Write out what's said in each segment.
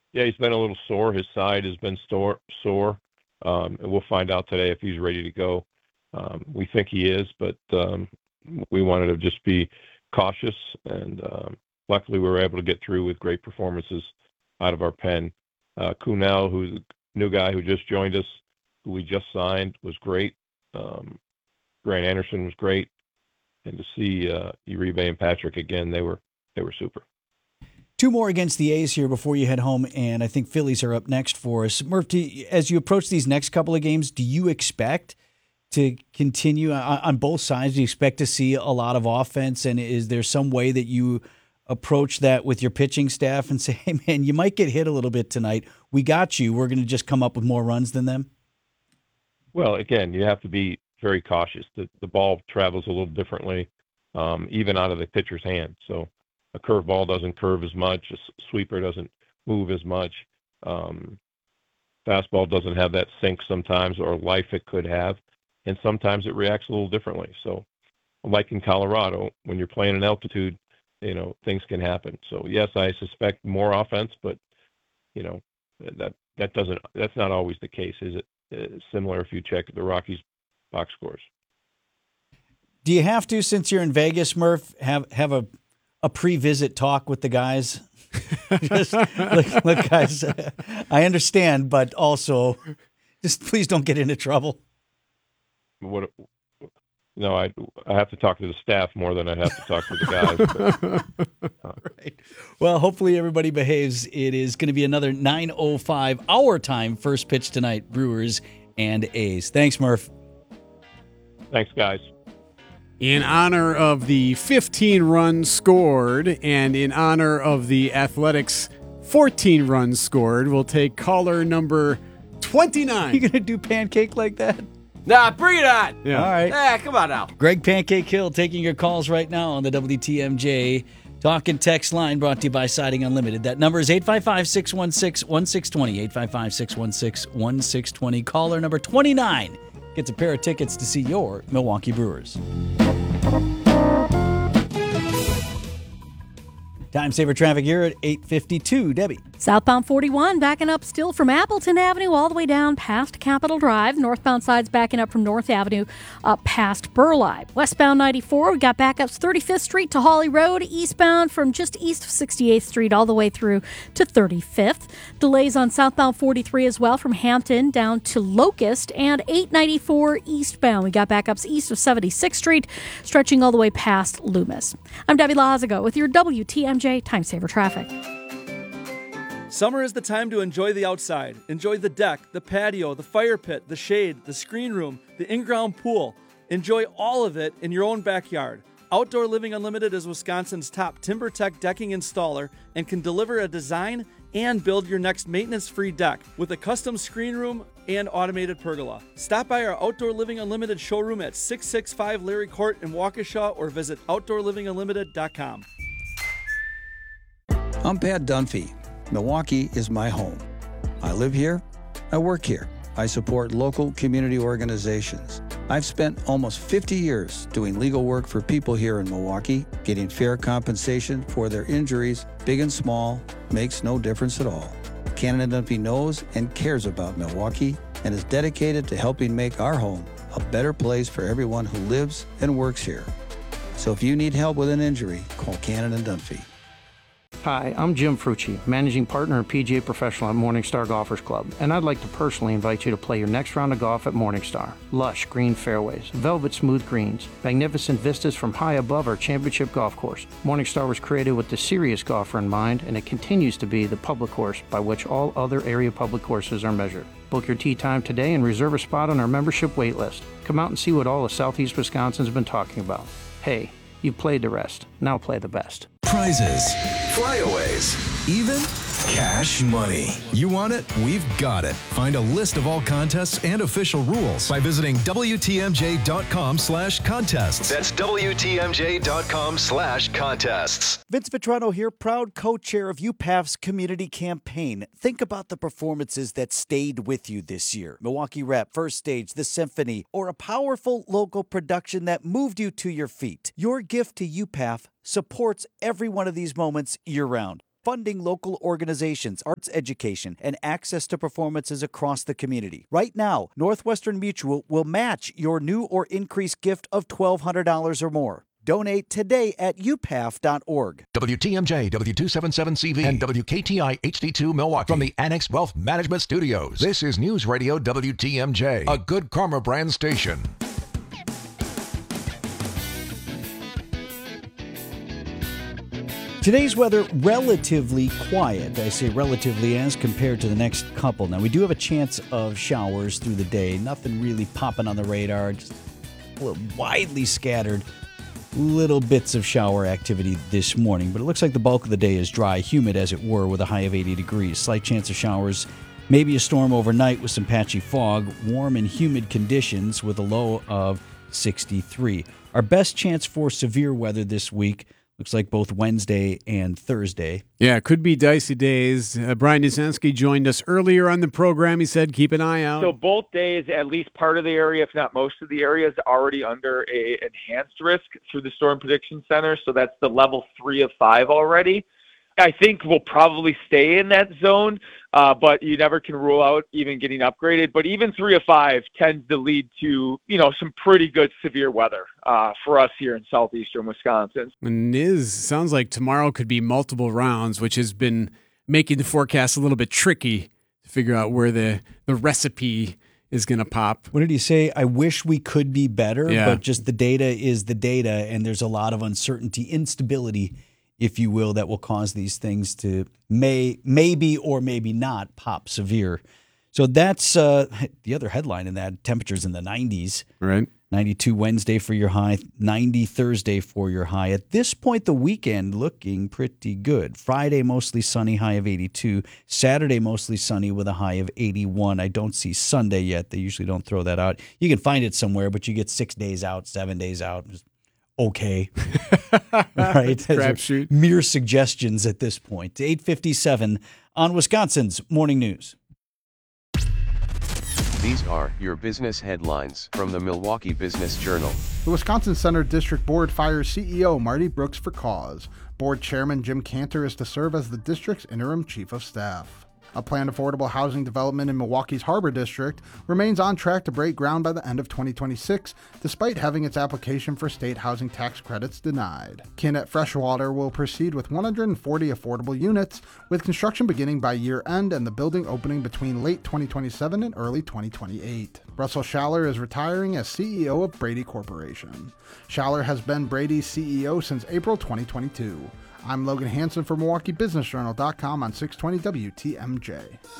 Yeah, he's been a little sore. His side has been sore, and we'll find out today if he's ready to go. We think he is, but we wanted to just be cautious, and luckily we were able to get through with great performances out of our pen. Kunal, who's a new guy who just joined us, who we just signed, was great. Um, Grant Anderson was great, and to see Uribe and Patrick again, they were super. Two more against the A's here before you head home, and I think Phillies are up next for us. Murph, as you approach these next couple of games, do you expect to continue on both sides? Do you expect to see a lot of offense, and is there some way that you approach that with your pitching staff and say, hey, man, you might get hit a little bit tonight. We got you. We're going to just come up with more runs than them? Well, again, you have to be very cautious. The ball travels a little differently, even out of the pitcher's hand. So a curveball doesn't curve as much. Sweeper doesn't move as much. Um, Fastball doesn't have that sink sometimes or life it could have, and sometimes it reacts a little differently. So, like in Colorado, when you're playing in altitude, things can happen. So yes, I suspect more offense, but you know that's not always the case, is it? Similar if you check the Rockies box scores. Do you have to, since you're in Vegas, Murph, have a pre-visit talk with the guys? Just look, guys, I understand, but also just please don't get into trouble. What? No, I have to talk to the staff more than I have to talk to the guys. Right. Well, hopefully everybody behaves. It is going to be another 9:05 our time first pitch tonight, Brewers and A's. Thanks, Murph. Thanks, guys. In honor of the 15 runs scored and in honor of the Athletics 14 runs scored, we'll take caller number 29. You going to do pancake like that? Nah, bring it on. Yeah. All right. Yeah, come on now. Greg Pancake Hill taking your calls right now on the WTMJ Talk and Text line, brought to you by Siding Unlimited. That number is 855-616-1620, 855-616-1620. Caller number 29 gets a pair of tickets to see your Milwaukee Brewers. Time saver traffic here at 8:52. Debbie. Southbound 41 backing up still from Appleton Avenue all the way down past Capitol Drive. Northbound side's backing up from North Avenue up past Burleigh. Westbound 94, we got backups 35th Street to Hawley Road. Eastbound from just east of 68th Street all the way through to 35th. Delays on southbound 43 as well from Hampton down to Locust. And 894 eastbound, we got backups east of 76th Street stretching all the way past Loomis. I'm Debbie Lazago with your WTMJ Time Saver Traffic. Summer is the time to enjoy the outside. Enjoy the deck, the patio, the fire pit, the shade, the screen room, the in-ground pool. Enjoy all of it in your own backyard. Outdoor Living Unlimited is Wisconsin's top TimberTech decking installer and can deliver a design and build your next maintenance-free deck with a custom screen room and automated pergola. Stop by our Outdoor Living Unlimited showroom at 665 Larry Court in Waukesha or visit OutdoorLivingUnlimited.com. I'm Pat Dunphy. Milwaukee is my home. I live here. I work here. I support local community organizations. I've spent almost 50 years doing legal work for people here in Milwaukee. Getting fair compensation for their injuries, big and small, makes no difference at all. Cannon Dunphy knows and cares about Milwaukee and is dedicated to helping make our home a better place for everyone who lives and works here. So if you need help with an injury, call Cannon Dunphy. Hi, I'm Jim Frucci, Managing Partner and PGA Professional at Morningstar Golfers Club, and I'd like to personally invite you to play your next round of golf at Morningstar. Lush green fairways, velvet smooth greens, magnificent vistas from high above our championship golf course. Morningstar was created with the serious golfer in mind, and it continues to be the public course by which all other area public courses are measured. Book your tee time today and reserve a spot on our membership wait list. Come out and see what all of Southeast Wisconsin's been talking about. Hey, you've played the rest. Now play the best. Prizes, flyaways, even cash money. You want it? We've got it. Find a list of all contests and official rules by visiting WTMJ.com/contests. That's WTMJ.com/contests. Vince Vitrano here, proud co-chair of UPAF's community campaign. Think about the performances that stayed with you this year. Milwaukee Rap, First Stage, The Symphony, or a powerful local production that moved you to your feet. Your gift to UPAF supports every one of these moments year-round. funding local organizations, arts education, and access to performances across the community. Right now, Northwestern Mutual will match your new or increased gift of $1,200 or more. Donate today at upaf.org. WTMJ, W277CV, and WKTI HD2 Milwaukee from the Annex Wealth Management Studios. This is News Radio WTMJ, a Good Karma brand station. Today's weather, relatively quiet. I say relatively as compared to the next couple. Now, we do have a chance of showers through the day. Nothing really popping on the radar, just a little widely scattered little bits of shower activity this morning. But it looks like the bulk of the day is dry, humid as it were, with a high of 80 degrees. Slight chance of showers, maybe a storm overnight with some patchy fog. Warm and humid conditions with a low of 63. Our best chance for severe weather this week looks like both Wednesday and Thursday. Yeah, it could be dicey days. Brian Nizinski joined us earlier on the program. He said, keep an eye out. So both days, at least part of the area, if not most of the area, is already under a enhanced risk through the Storm Prediction Center. So that's the level 3 of 5 already. I think we'll probably stay in that zone, but you never can rule out even getting upgraded. But even 3 of 5 tends to lead to, some pretty good severe weather for us here in southeastern Wisconsin. And sounds like tomorrow could be multiple rounds, which has been making the forecast a little bit tricky to figure out where the recipe is going to pop. What did he say? I wish we could be better, Yeah. But just the data is the data, and there's a lot of uncertainty, instability, if you will, that will cause these things to maybe or maybe not pop severe. So that's the other headline in that. Temperatures in the 90s. Right. 92 Wednesday for your high, 90 Thursday for your high. At this point, the weekend looking pretty good. Friday, mostly sunny, high of 82. Saturday, mostly sunny with a high of 81. I don't see Sunday yet. They usually don't throw that out. You can find it somewhere, but you get 6 days out, 7 days out. Okay. Right? Crapshoot. Mere suggestions at this point. 8:57 on Wisconsin's Morning News. These are your business headlines from the Milwaukee Business Journal. The Wisconsin Center District Board fires CEO Marty Brooks for cause. Board Chairman Jim Cantor is to serve as the district's interim chief of staff. A planned affordable housing development in Milwaukee's Harbor District remains on track to break ground by the end of 2026, despite having its application for state housing tax credits denied. Kinnett Freshwater will proceed with 140 affordable units, with construction beginning by year-end and the building opening between late 2027 and early 2028. Russell Schaller is retiring as CEO of Brady Corporation. Schaller has been Brady's CEO since April 2022. I'm Logan Hansen for MilwaukeeBusinessJournal.com on 620 WTMJ.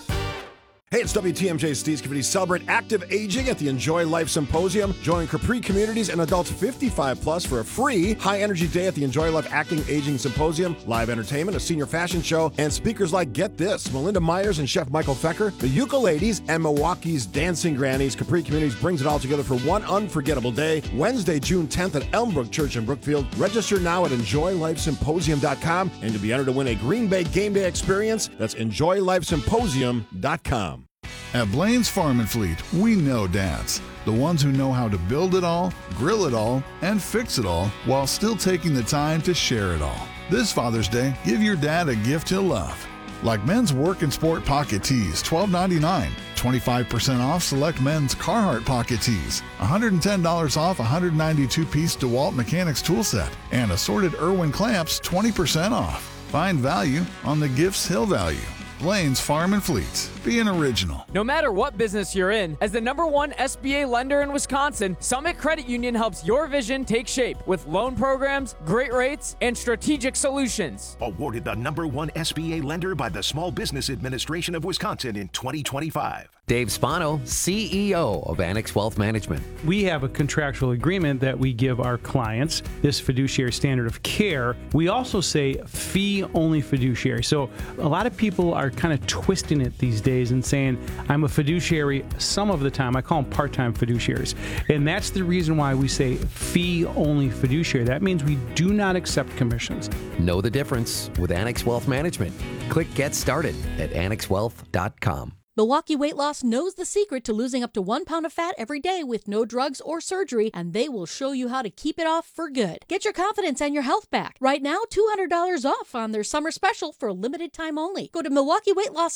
Hey, it's WTMJ's Steve Scavidi. Celebrate active aging at the Enjoy Life Symposium. Join Capri Communities and adults 55 plus for a free high-energy day at the Enjoy Life Acting Aging Symposium. Live entertainment, a senior fashion show, and speakers like, get this, Melinda Myers and Chef Michael Fecker, the Ukuleles, and Milwaukee's Dancing Grannies. Capri Communities brings it all together for one unforgettable day, Wednesday, June 10th at Elmbrook Church in Brookfield. Register now at EnjoyLifeSymposium.com and to be entered to win a Green Bay game day experience. That's EnjoyLifeSymposium.com. At Blaine's Farm and Fleet, we know dads. The ones who know how to build it all, grill it all, and fix it all while still taking the time to share it all. This Father's Day, give your dad a gift he'll love. Like men's work and sport pocket tees, $12.99. 25% off select men's Carhartt pocket tees. $110 off 192-piece DeWalt Mechanics tool set. And assorted Irwin clamps, 20% off. Find value on the gifts he'll value. Blaine's Farm and Fleet. Be an original. No matter what business you're in, as the #1 SBA lender in Wisconsin, Summit Credit Union helps your vision take shape with loan programs, great rates, and strategic solutions. Awarded the #1 SBA lender by the Small Business Administration of Wisconsin in 2025. Dave Spano, CEO of Annex Wealth Management. We have a contractual agreement that we give our clients, this fiduciary standard of care. We also say fee-only fiduciary. So a lot of people are kind of twisting it these days and saying, I'm a fiduciary some of the time. I call them part-time fiduciaries. And that's the reason why we say fee-only fiduciary. That means we do not accept commissions. Know the difference with Annex Wealth Management. Click Get Started at AnnexWealth.com. Milwaukee Weight Loss knows the secret to losing up to 1 pound of fat every day with no drugs or surgery, and they will show you how to keep it off for good. Get your confidence and your health back. Right now, $200 off on their summer special for a limited time only. Go to MilwaukeeWeightLoss.com